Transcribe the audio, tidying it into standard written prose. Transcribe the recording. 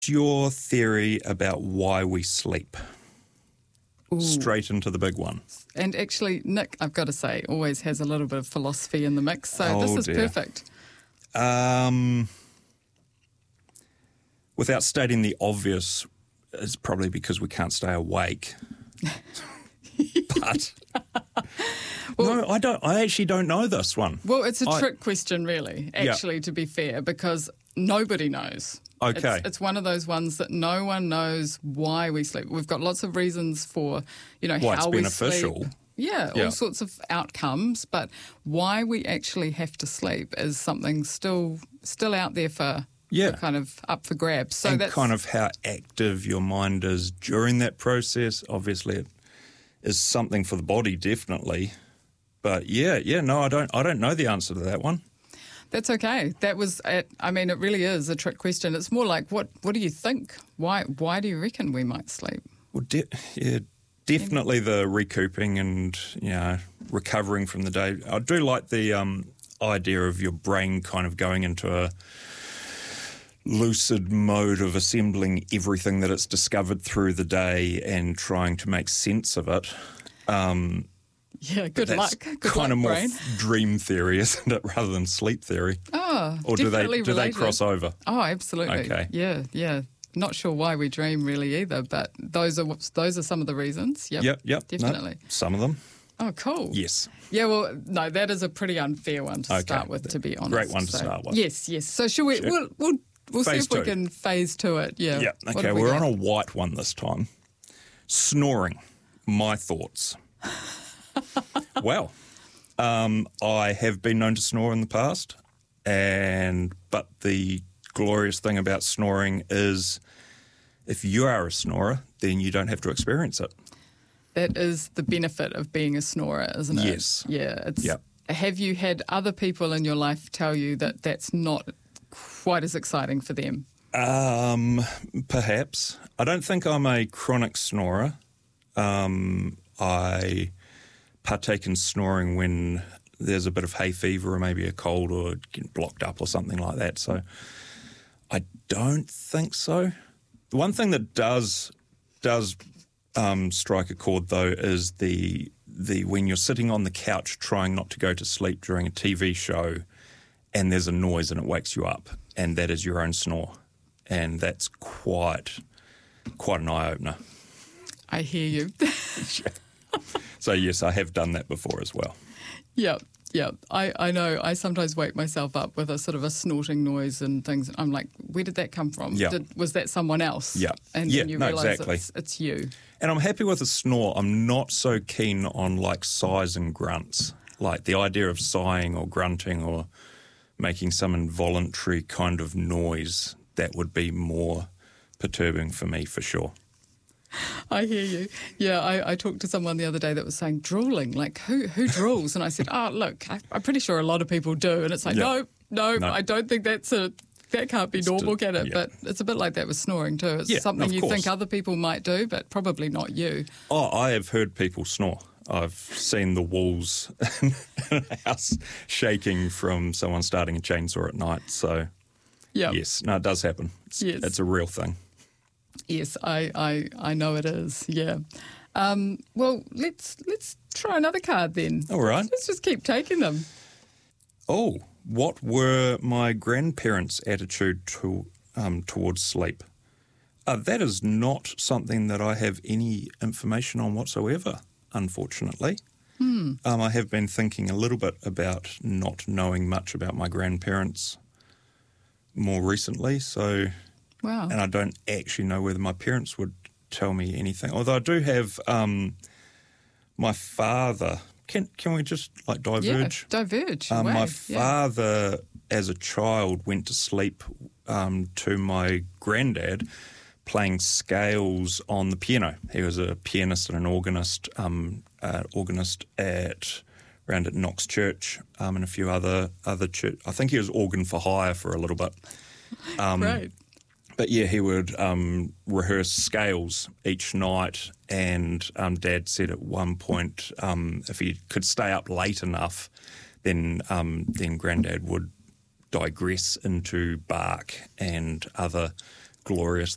Your theory about why we sleep? Ooh. Straight into the big one. And actually, Nick, I've got to say, always has a little bit of philosophy in the mix, so this is perfect. Without stating the obvious, it's probably because we can't stay awake. But well, no, I don't. I actually don't know this one. Well, it's a trick question, really, actually, to be fair, because nobody knows. Okay. It's one of those ones that no one knows why we sleep. We've got lots of reasons for, why how it's we beneficial. sleep. Yeah, all sorts of outcomes, but why we actually have to sleep is something still out there for kind of up for grabs. So and that's kind of how active your mind is during that process. Obviously, it is something for the body, definitely. But no, I don't know the answer to that one. That's okay. That was it. I mean, it really is a trick question. It's more like, what do you think? Why do you reckon we might sleep? Well, definitely the recouping and recovering from the day. I do like the idea of your brain kind of going into a lucid mode of assembling everything that it's discovered through the day and trying to make sense of it. Good luck. Good kind luck, of more brain. Dream theory, isn't it, rather than sleep theory? Oh, or do they related. cross over? Oh, absolutely. Okay. Yeah. Not sure why we dream really either, but those are some of the reasons. Yep. Definitely. No, some of them. Oh, cool. Yes. Yeah, well, no, that is a pretty unfair one to start with, to be honest. Great one to start with. Yes. So shall we? Sure. We'll see if we two. can phase to it. Yeah. Yeah. Okay, we're on a white one this time. Snoring. My thoughts. Well, I have been known to snore in the past, but the glorious thing about snoring is if you are a snorer, then you don't have to experience it. That is the benefit of being a snorer, isn't it? Yes. Yeah. Have you had other people in your life tell you that that's not quite as exciting for them? Perhaps. I don't think I'm a chronic snorer. I partake in snoring when there's a bit of hay fever or maybe a cold or getting blocked up or something like that. So I don't think so. The one thing that does strike a chord, though, is the when you're sitting on the couch trying not to go to sleep during a TV show and there's a noise and it wakes you up, and that is your own snore. And that's quite an eye-opener. I hear you. So, yes, I have done that before as well. Yeah. I know. I sometimes wake myself up with a sort of a snorting noise and things. I'm like, where did that come from? Yeah. Was that someone else? Yeah. And then you realise exactly. it's you. And I'm happy with a snore. I'm not so keen on, sighs and grunts. Like the idea of sighing or grunting or making some involuntary kind of noise, that would be more perturbing for me for sure. I hear you. Yeah, I talked to someone the other day that was saying drooling. Like, who drools? And I said, look, I'm pretty sure a lot of people do. And it's like, no, I don't think that can't be normal, can it? Yeah. But it's a bit like that with snoring too. It's something you think other people might do, but probably not you. Oh, I have heard people snore. I've seen the walls in a house shaking from someone starting a chainsaw at night. So, yes, no, it does happen. It's a real thing. Yes, I know it is. Yeah. Well, let's try another card then. All right. Let's just keep taking them. Oh, what were my grandparents' attitude towards sleep? That is not something that I have any information on whatsoever, unfortunately. I have been thinking a little bit about not knowing much about my grandparents more recently, so... Wow. And I don't actually know whether my parents would tell me anything. Although I do have my father. Can we just diverge? Yeah, diverge. My father, as a child, went to sleep to my granddad playing scales on the piano. He was a pianist and an organist around at Knox Church and a few other church. I think he was organ for hire for a little bit. Right. But yeah, he would rehearse scales each night, and Dad said at one point if he could stay up late enough, then Granddad would digress into Bach and other glorious